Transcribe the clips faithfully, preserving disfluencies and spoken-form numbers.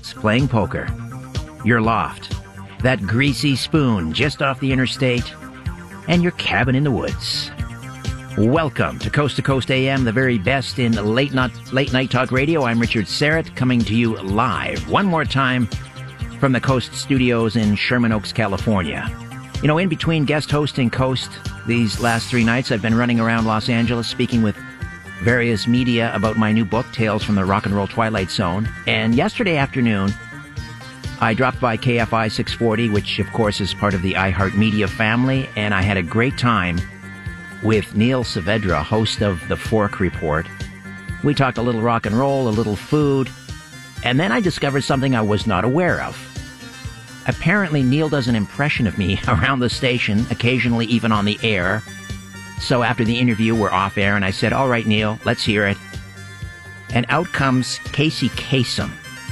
podcasts, playing poker, your loft, that greasy spoon just off the interstate, and your cabin in the woods. Welcome to Coast to Coast A M, the very best in late night, late night talk radio. I'm Richard Serrett, coming to you live one more time from the Coast Studios in Sherman Oaks, California. You know, in between guest hosting Coast these last three nights, I've been running around Los Angeles speaking with various media about my new book, Tales from the Rock and Roll Twilight Zone. And yesterday afternoon, I dropped by K F I six forty, which of course is part of the iHeartMedia family, and I had a great time with Neil Saavedra, host of The Fork Report. We talked a little rock and roll, a little food, and then I discovered something I was not aware of. Apparently, Neil does an impression of me around the station, occasionally even on the air. So after the interview, we're off air, and I said, all right, Neil, let's hear it. And out comes Casey Kasem.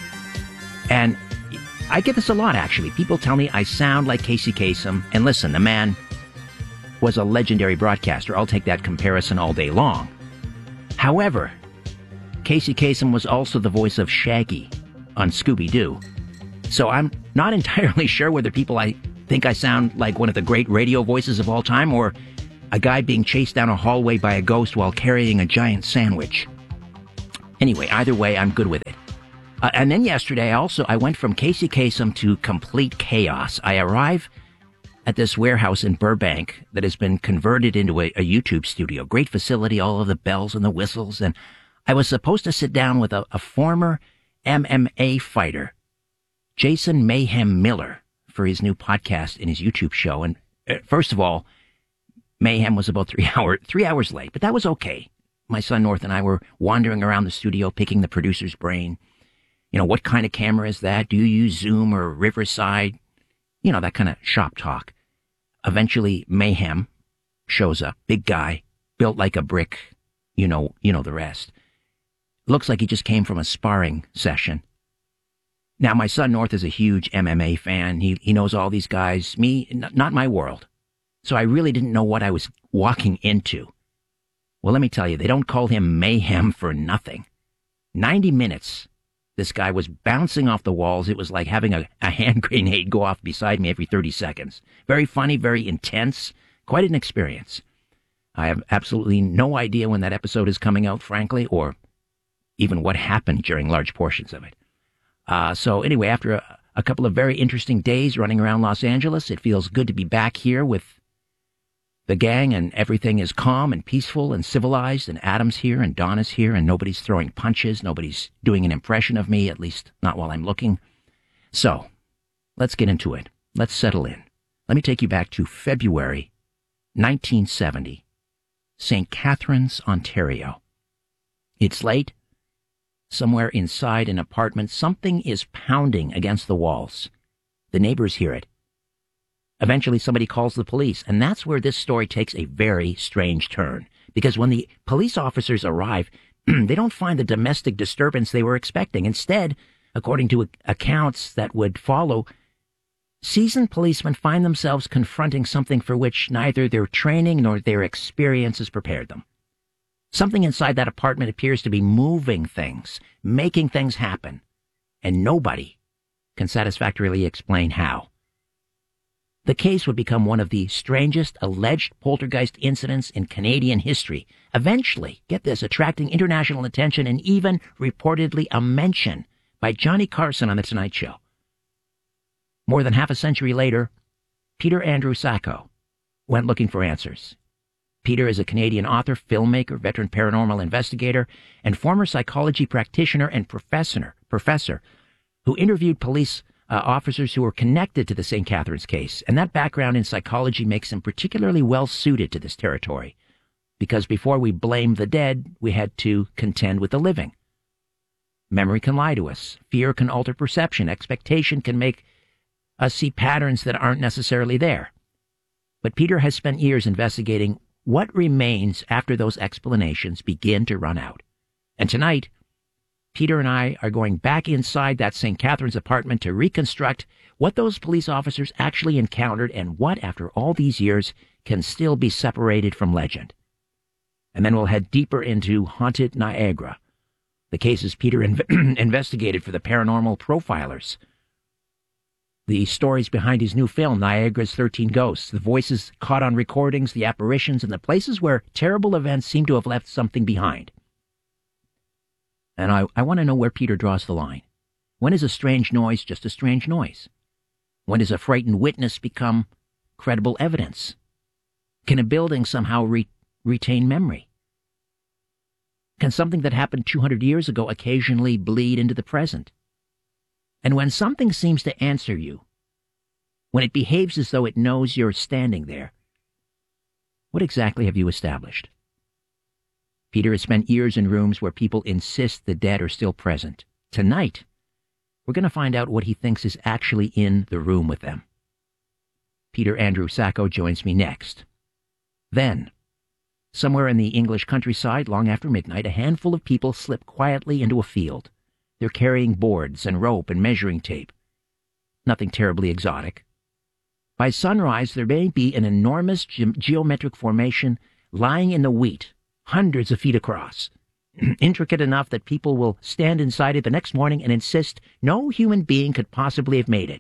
And I get this a lot, actually. People tell me I sound like Casey Kasem. And listen, the man was a legendary broadcaster. I'll take that comparison all day long. However, Casey Kasem was also the voice of Shaggy on Scooby-Doo. So I'm not entirely sure whether people I think I sound like one of the great radio voices of all time or a guy being chased down a hallway by a ghost while carrying a giant sandwich. Anyway, either way, I'm good with it. Uh, and then yesterday, also, I went from Casey Kasem to complete chaos. I arrive at this warehouse in Burbank that has been converted into a, a YouTube studio. Great facility, all of the bells and the whistles. And I was supposed to sit down with a, a former M M A fighter, Jason Mayhem Miller, for his new podcast and his YouTube show. And uh, first of all, Mayhem was about three hour, three hours late, but that was okay. My son North and I were wandering around the studio, picking the producer's brain. You know, what kind of camera is that? Do you use Zoom or Riverside? You know, that kind of shop talk. Eventually, Mayhem shows up. Big guy, built like a brick. You know, you know the rest. Looks like he just came from a sparring session. Now, my son North is a huge M M A fan. He he knows all these guys. Me, n- not my world. So I really didn't know what I was walking into. Well, let me tell you, they don't call him Mayhem for nothing. Ninety minutes, this guy was bouncing off the walls. It was like having a, a hand grenade go off beside me every thirty seconds. Very funny, very intense. Quite an experience. I have absolutely no idea when that episode is coming out, frankly, or even what happened during large portions of it. Uh, so anyway, after a, a couple of very interesting days running around Los Angeles, it feels good to be back here with the gang, and everything is calm and peaceful and civilized, and Adam's here and Donna's here, and nobody's throwing punches, nobody's doing an impression of me, at least not while I'm looking. So, let's get into it. Let's settle in. Let me take you back to February nineteen seventy, Saint Catharines, Ontario. It's late. Somewhere inside an apartment, something is pounding against the walls. The neighbors hear it. Eventually, somebody calls the police, and that's where this story takes a very strange turn. Because when the police officers arrive, they don't find the domestic disturbance they were expecting. Instead, according to accounts that would follow, seasoned policemen find themselves confronting something for which neither their training nor their experiences prepared them. Something inside that apartment appears to be moving things, making things happen, and nobody can satisfactorily explain how. The case would become one of the strangest alleged poltergeist incidents in Canadian history, eventually, get this, attracting international attention and even reportedly a mention by Johnny Carson on The Tonight Show. More than half a century later, Peter Andrew Sacco went looking for answers. Peter is a Canadian author, filmmaker, veteran paranormal investigator, and former psychology practitioner and professor, professor who interviewed police Uh, officers who were connected to the Saint Catharines case, and that background in psychology makes him particularly well-suited to this territory, because before we blame the dead, we had to contend with the living. Memory can lie to us. Fear can alter perception. Expectation can make us see patterns that aren't necessarily there. But Peter has spent years investigating what remains after those explanations begin to run out. And tonight, Peter and I are going back inside that Saint Catharines apartment to reconstruct what those police officers actually encountered and what, after all these years, can still be separated from legend. And then we'll head deeper into haunted Niagara, The cases Peter inv- investigated for the paranormal profilers. The stories behind his new film, Niagara's thirteen Ghosts, the voices caught on recordings, the apparitions, and the places where terrible events seem to have left something behind. And I, I want to know where Peter draws the line. When is a strange noise just a strange noise? When does a frightened witness become credible evidence? Can a building somehow re- retain memory? Can something that happened two hundred years ago occasionally bleed into the present? And when something seems to answer you, when it behaves as though it knows you're standing there, what exactly have you established? Peter has spent years in rooms where people insist the dead are still present. Tonight, we're going to find out what he thinks is actually in the room with them. Peter Andrew Sacco joins me next. Then, somewhere in the English countryside, long after midnight, a handful of people slip quietly into a field. They're carrying boards and rope and measuring tape. Nothing terribly exotic. By sunrise, there may be an enormous ge- geometric formation lying in the wheat, hundreds of feet across, intricate enough that people will stand inside it the next morning and insist no human being could possibly have made it.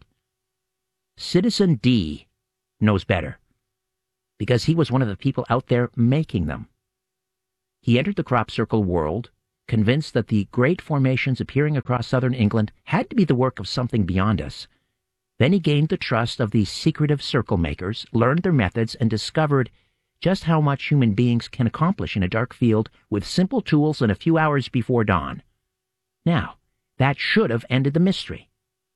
Citizen D knows better, because he was one of the people out there making them. He entered the crop circle world, convinced that the great formations appearing across southern England had to be the work of something beyond us. Then he gained the trust of these secretive circle makers, learned their methods, and discovered just how much human beings can accomplish in a dark field with simple tools and a few hours before dawn. Now, that should have ended the mystery.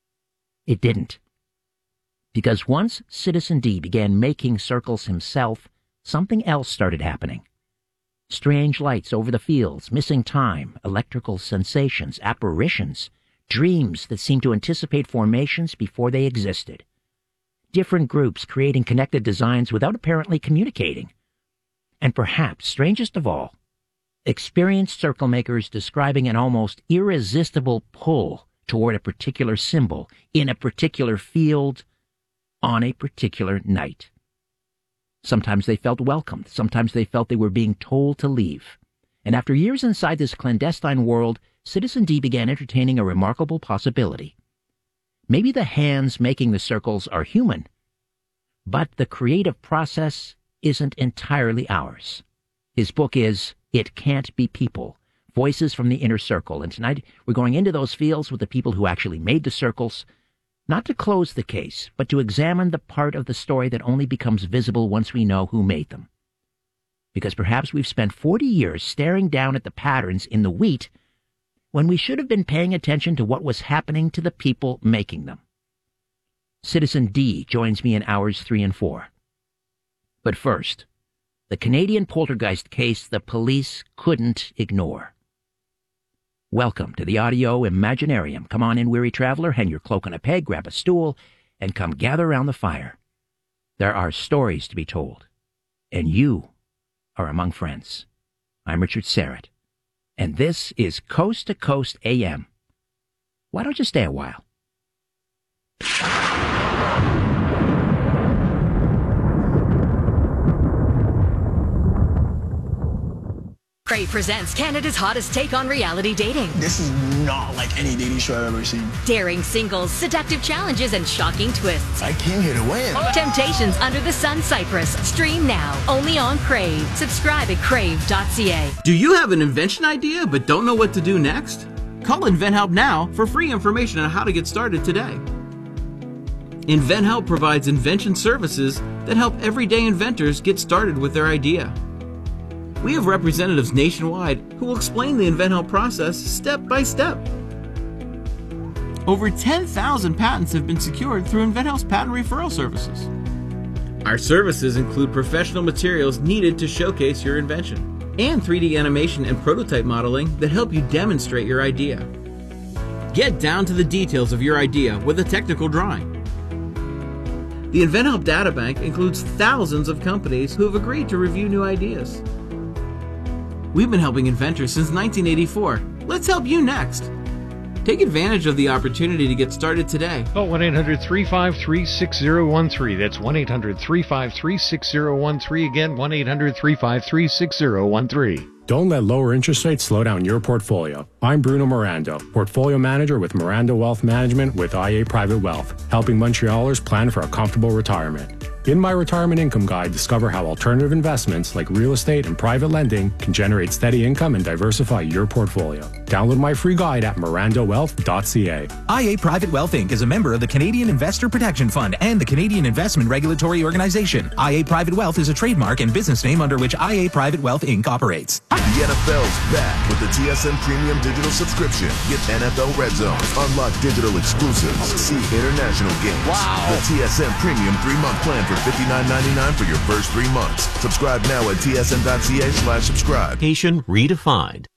It didn't. Because once Citizen D began making circles himself, something else started happening. Strange lights over the fields, missing time, electrical sensations, apparitions, dreams that seemed to anticipate formations before they existed. Different groups creating connected designs without apparently communicating. And perhaps, strangest of all, experienced circle makers describing an almost irresistible pull toward a particular symbol in a particular field on a particular night. Sometimes they felt welcomed, sometimes they felt they were being told to leave. And after years inside this clandestine world, Citizen D began entertaining a remarkable possibility. Maybe the hands making the circles are human, but the creative process isn't entirely ours. His book is It Can't Be People, Voices from the Inner Circle, and tonight we're going into those fields with the people who actually made the circles, not to close the case, but to examine the part of the story that only becomes visible once we know who made them. Because perhaps we've spent forty years staring down at the patterns in the wheat when we should have been paying attention to what was happening to the people making them. Citizen D joins me in hours three and four. But first, the Canadian poltergeist case the police couldn't ignore. Welcome to the Audio Imaginarium. Come on in, weary traveler, hang your cloak on a peg, grab a stool, and come gather around the fire. There are stories to be told, and you are among friends. I'm Richard Serrett, and this is Coast to Coast A M. Why don't you stay a while? Crave presents Canada's hottest take on reality dating. This is not like any dating show I've ever seen. Daring singles, seductive challenges, and shocking twists. I came here to win. Temptations Under the Sun Cyprus. Stream now, only on Crave. Subscribe at crave dot c a. Do you have an invention idea but don't know what to do next? Call InventHelp now for free information on how to get started today. InventHelp provides invention services that help everyday inventors get started with their idea. We have representatives nationwide who will explain the InventHelp process step by step. Over ten thousand patents have been secured through InventHelp's patent referral services. Our services include professional materials needed to showcase your invention, and three D animation and prototype modeling that help you demonstrate your idea. Get down to the details of your idea with a technical drawing. The InventHelp Databank includes thousands of companies who have agreed to review new ideas. We've been helping inventors since nineteen eighty-four. Let's help you next. Take advantage of the opportunity to get started today. Call one eight hundred, three five three, six zero one three. That's one eight hundred, three five three, six zero one three. Again, one eight hundred, three five three, six zero one three. Don't let lower interest rates slow down your portfolio. I'm Bruno Mirando, Portfolio Manager with Mirando Wealth Management with I A Private Wealth, helping Montrealers plan for a comfortable retirement. In my Retirement Income Guide, discover how alternative investments like real estate and private lending can generate steady income and diversify your portfolio. Download my free guide at mirando wealth dot c a. I A Private Wealth Incorporated is a member of the Canadian Investor Protection Fund and the Canadian Investment Regulatory Organization. I A Private Wealth is a trademark and business name under which I A Private Wealth Incorporated operates. The N F L's back with the T S N Premium Digital Subscription. Get N F L Red Zone, unlock digital exclusives, see international games. Wow! The T S N Premium three-month plan for fifty-nine ninety-nine for your first three months. Subscribe now at tsn dot c a slash subscribe. Redefined.